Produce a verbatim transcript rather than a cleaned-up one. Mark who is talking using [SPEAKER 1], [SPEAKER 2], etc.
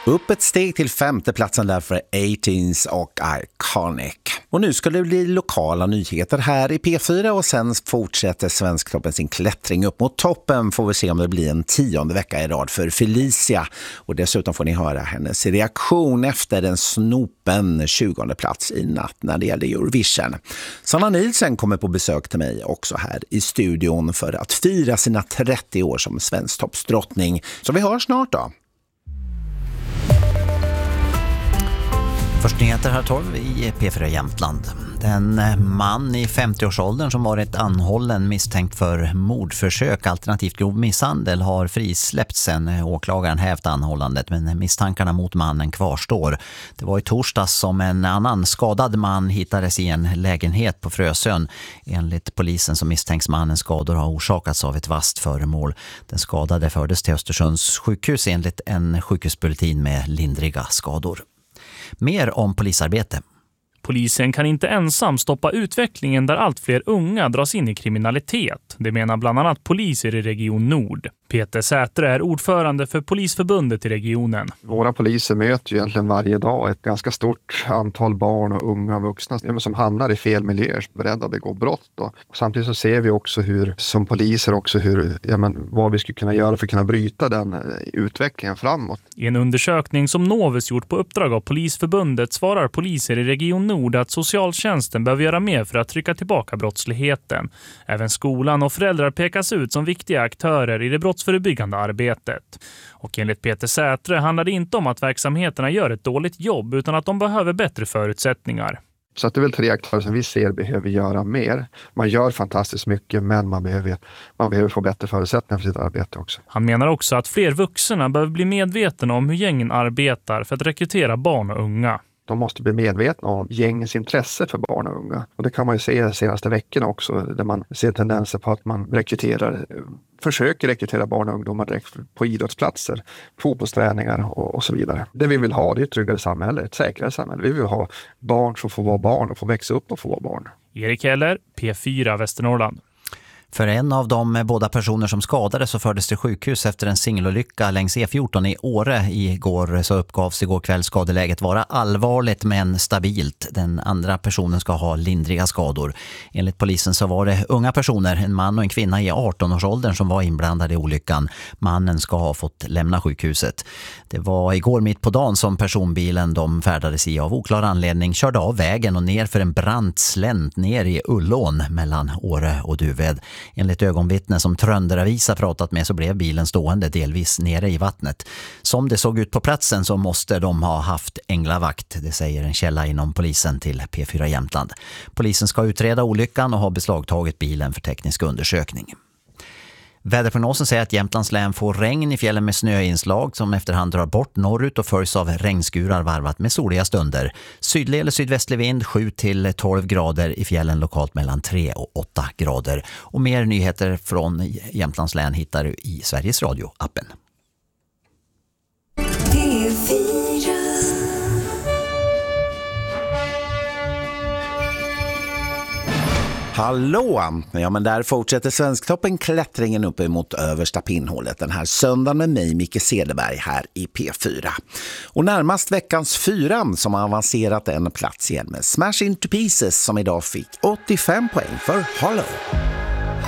[SPEAKER 1] Upp ett steg till femteplatsen där för Eighteens och Iconic. Och nu ska det bli lokala nyheter här i P fyra och sen fortsätter Svensktoppen sin klättring upp mot toppen. Får vi se om det blir en tionde vecka i rad för Felicia. Och dessutom får ni höra hennes reaktion efter en snopen tjugonde plats i natt när det gäller Eurovision. Sanna Nielsen kommer på besök till mig också här i studion för att fira sina trettio år som Svensktoppsdrottning. Så vi hörs snart då.
[SPEAKER 2] Först nyheter här tolv i P fyra Jämtland. En man i femtioårsåldern som varit anhållen misstänkt för mordförsök alternativt grov misshandel har frisläppts sen åklagaren hävt anhållandet, men misstankarna mot mannen kvarstår. Det var i torsdags som en annan skadad man hittades i en lägenhet på Frösön. Enligt polisen så misstänks mannens skador ha orsakats av ett vasst föremål. Den skadade fördes till Östersunds sjukhus enligt en sjukhusbulletin med lindriga skador. Mer om polisarbete.
[SPEAKER 3] Polisen kan inte ensam stoppa utvecklingen där allt fler unga dras in i kriminalitet. Det menar bland annat poliser i Region Nord. Peter Sätre är ordförande för Polisförbundet i regionen.
[SPEAKER 4] Våra poliser möter ju egentligen varje dag ett ganska stort antal barn och unga vuxna som hamnar i fel miljöer, beredda att begå brott. Då. Samtidigt så ser vi också hur, som poliser också hur, ja men, vad vi skulle kunna göra för att kunna bryta den utvecklingen framåt.
[SPEAKER 3] I en undersökning som Novus gjort på uppdrag av Polisförbundet svarar poliser i Region Nord att socialtjänsten behöver göra mer för att trycka tillbaka brottsligheten. Även skolan och föräldrar pekas ut som viktiga aktörer i det brottsförebyggande arbetet. Och enligt Peter Sätre handlar det inte om att verksamheterna gör ett dåligt jobb utan att de behöver bättre förutsättningar.
[SPEAKER 4] Så att det är väl tre aktörer som vi ser behöver göra mer. Man gör fantastiskt mycket men man behöver, man behöver få bättre förutsättningar för sitt arbete också.
[SPEAKER 3] Han menar också att fler vuxna behöver bli medvetna om hur gängen arbetar för att rekrytera barn och unga.
[SPEAKER 4] De måste bli medvetna om gängens intresse för barn och unga. Och det kan man ju se de senaste veckorna också där man ser tendenser på att man rekryterar, försöker rekrytera barn och ungdomar direkt på idrottsplatser, fotbollsträningar och, och så vidare. Det vi vill ha det är ett tryggare samhälle, ett säkrare samhälle. Vi vill ha barn som får vara barn och får växa upp och få vara barn.
[SPEAKER 3] Erik Heller, P fyra Västernorrland.
[SPEAKER 2] För en av de båda personer som skadades så fördes till sjukhus efter en singelolycka längs E fjorton i Åre igår, så uppgavs igår kväll skadeläget vara allvarligt men stabilt. Den andra personen ska ha lindriga skador. Enligt polisen så var det unga personer, en man och en kvinna i arton-årsåldern som var inblandade i olyckan. Mannen ska ha fått lämna sjukhuset. Det var igår mitt på dagen som personbilen de färdades i av oklar anledning körde av vägen och ner för en brant slänt ner i Ullån mellan Åre och Duved. Enligt ögonvittnen som Trönderavisa pratat med så blev bilen stående delvis nere i vattnet. Som det såg ut på platsen så måste de ha haft änglavakt, det säger en källa inom polisen till P fyra Jämtland. Polisen ska utreda olyckan och har beslagtagit bilen för teknisk undersökning. Väderprognosen säger att Jämtlands län får regn i fjällen med snöinslag som efterhand drar bort norrut och följs av regnskurar varvat med soliga stunder. Sydlig eller sydvästlig vind sju till tolv grader, i fjällen lokalt mellan tre och åtta grader. Och mer nyheter från Jämtlands län hittar du i Sveriges Radio-appen.
[SPEAKER 1] Hallå! Ja, men där fortsätter Svensktoppen klättringen upp emot översta pinnhålet den här söndagen med mig, Micke Cederberg, här i P fyra. Och närmast veckans fyra som har avancerat en plats igen med Smash Into Pieces som idag fick åttiofem poäng för Hollow.